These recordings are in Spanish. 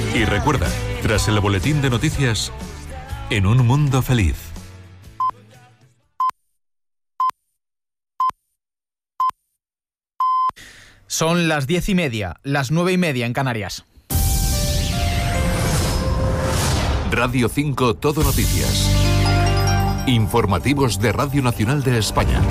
Y recuerda, tras el boletín de noticias, En un mundo feliz. Son las 10:30, las 9:30 en Canarias. Radio 5 Todo Noticias. Informativos de Radio Nacional de España.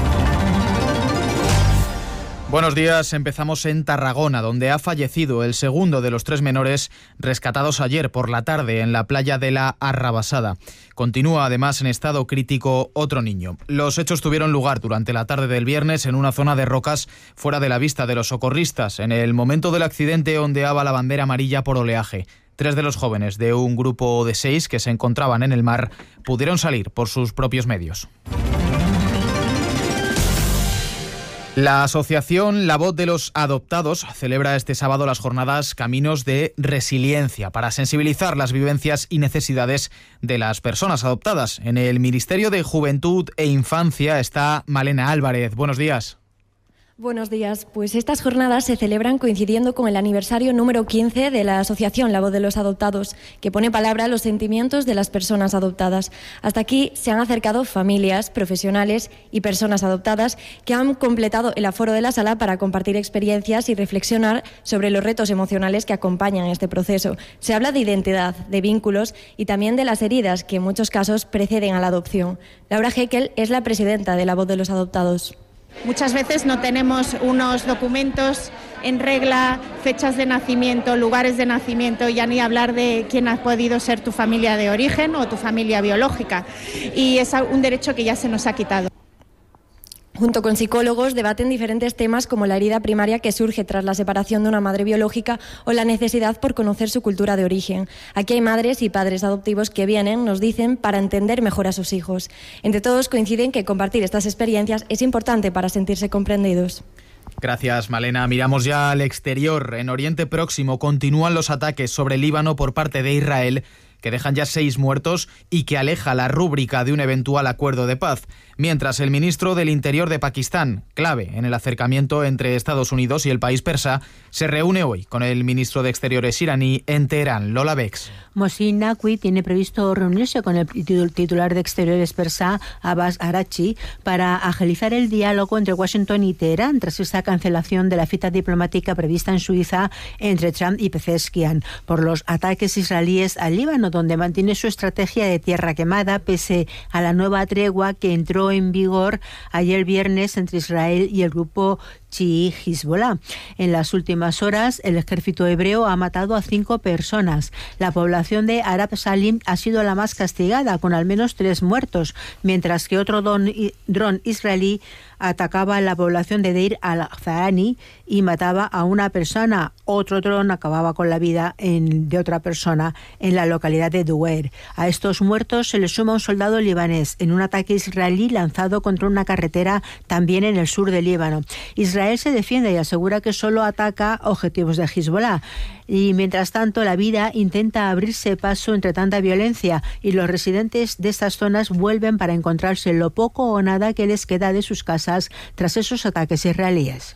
Buenos días, empezamos en Tarragona, donde ha fallecido el segundo de los 3 menores rescatados ayer por la tarde en la playa de la Arrabasada. Continúa además en estado crítico otro niño. Los hechos tuvieron lugar durante la tarde del viernes en una zona de rocas fuera de la vista de los socorristas. En el momento del accidente ondeaba la bandera amarilla por oleaje. 3 de los jóvenes de un grupo de 6 que se encontraban en el mar pudieron salir por sus propios medios. La asociación La Voz de los Adoptados celebra este sábado las jornadas Caminos de Resiliencia para sensibilizar las vivencias y necesidades de las personas adoptadas. En el Ministerio de Juventud e Infancia está Malena Álvarez. Buenos días. Buenos días. Pues estas jornadas se celebran coincidiendo con el aniversario número 15 de la asociación La Voz de los Adoptados, que pone palabra a los sentimientos de las personas adoptadas. Hasta aquí se han acercado familias, profesionales y personas adoptadas que han completado el aforo de la sala para compartir experiencias y reflexionar sobre los retos emocionales que acompañan este proceso. Se habla de identidad, de vínculos y también de las heridas que en muchos casos preceden a la adopción. Laura Heckel es la presidenta de La Voz de los Adoptados. Muchas veces no tenemos unos documentos en regla, fechas de nacimiento, lugares de nacimiento, ya ni hablar de quién ha podido ser tu familia de origen o tu familia biológica. Y es un derecho que ya se nos ha quitado. Junto con psicólogos debaten diferentes temas como la herida primaria que surge tras la separación de una madre biológica o la necesidad por conocer su cultura de origen. Aquí hay madres y padres adoptivos que vienen, nos dicen, para entender mejor a sus hijos. Entre todos coinciden que compartir estas experiencias es importante para sentirse comprendidos. Gracias, Malena. Miramos ya al exterior. En Oriente Próximo continúan los ataques sobre el Líbano por parte de Israel, que dejan ya 6 muertos y que aleja la rúbrica de un eventual acuerdo de paz. Mientras el ministro del Interior de Pakistán, clave en el acercamiento entre Estados Unidos y el país persa, se reúne hoy con el ministro de Exteriores iraní en Teherán. Lola Bex. Mohsin Naqvi tiene previsto reunirse con el titular de Exteriores persa, Abbas Araghchi, para agilizar el diálogo entre Washington y Teherán tras esta cancelación de la cita diplomática prevista en Suiza entre Trump y Pezeshkian por los ataques israelíes al Líbano, donde mantiene su estrategia de tierra quemada pese a la nueva tregua que entró en vigor ayer viernes entre Israel y el grupo chií Hezbollah. En las últimas horas, el ejército hebreo ha matado a 5 personas. La población de Arab Salim ha sido la más castigada, con al menos 3 muertos, mientras que otro dron israelí atacaba la población de Deir al-Zaani y mataba a una persona. Otro dron acababa con la vida de otra persona en la localidad de Duer. A estos muertos se le suma un soldado libanés en un ataque israelí lanzado contra una carretera también en el sur del Líbano. Israel se defiende y asegura que solo ataca objetivos de Hezbollah. Y mientras tanto, la vida intenta abrirse paso entre tanta violencia y los residentes de estas zonas vuelven para encontrarse lo poco o nada que les queda de sus casas tras esos ataques israelíes.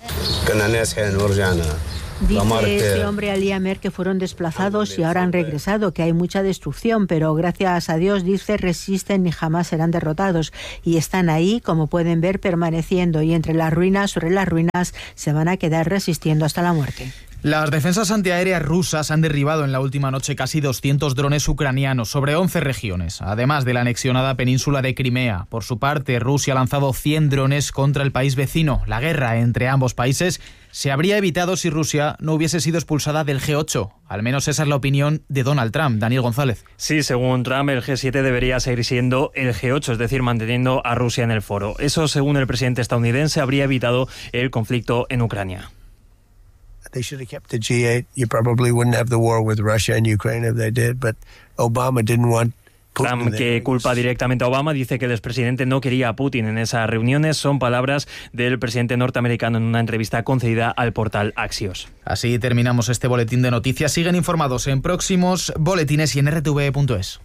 Dice este hombre Ali Amer que fueron desplazados y ahora han regresado, que hay mucha destrucción, pero gracias a Dios, dice, resisten y jamás serán derrotados. Y están ahí, como pueden ver, permaneciendo, y entre las ruinas, sobre las ruinas, se van a quedar resistiendo hasta la muerte. Las defensas antiaéreas rusas han derribado en la última noche casi 200 drones ucranianos sobre 11 regiones, además de la anexionada península de Crimea. Por su parte, Rusia ha lanzado 100 drones contra el país vecino. La guerra entre ambos países se habría evitado si Rusia no hubiese sido expulsada del G8. Al menos esa es la opinión de Donald Trump. Daniel González. Sí, según Trump, el G7 debería seguir siendo el G8, es decir, manteniendo a Rusia en el foro. Eso, según el presidente estadounidense, habría evitado el conflicto en Ucrania. They should have kept the G8. You probably wouldn't have the war with Russia and Ukraine if they did, but Obama didn't want Putin. Trump, que culpa directamente a Obama, dice que el expresidente no quería a Putin en esas reuniones. Son palabras del presidente norteamericano en una entrevista concedida al portal Axios. Así terminamos este boletín de noticias. Siguen informados en próximos boletines y en rtv.es.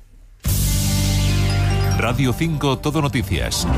Radio 5 Todo Noticias.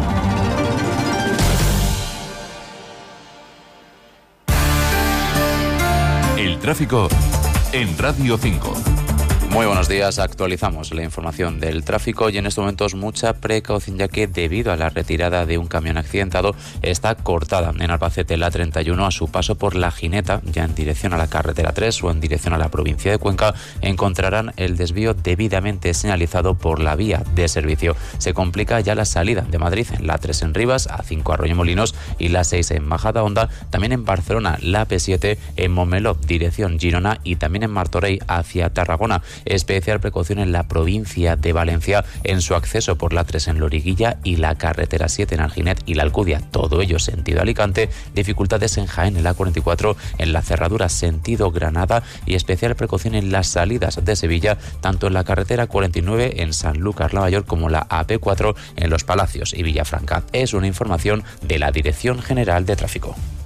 El tráfico en Radio 5. Muy buenos días, actualizamos la información del tráfico y en estos momentos mucha precaución ya que debido a la retirada de un camión accidentado está cortada en Albacete la 31 a su paso por La Gineta, ya en dirección a la carretera 3 o en dirección a la provincia de Cuenca encontrarán el desvío debidamente señalizado por la vía de servicio. Se complica ya la salida de Madrid en la 3 en Rivas, A5 Arroyomolinos y la 6 en Majadahonda, también en Barcelona la P7 en Montmeló, dirección Girona y también en Martorell hacia Tarragona. Especial precaución en la provincia de Valencia en su acceso por la 3 en Loriguilla y la carretera 7 en Alginet y la Alcudia, todo ello sentido Alicante. Dificultades en Jaén en la 44 en la cerradura sentido Granada y especial precaución en las salidas de Sevilla, tanto en la carretera 49 en Sanlúcar la Mayor como la AP4 en Los Palacios y Villafranca. Es una información de la Dirección General de Tráfico.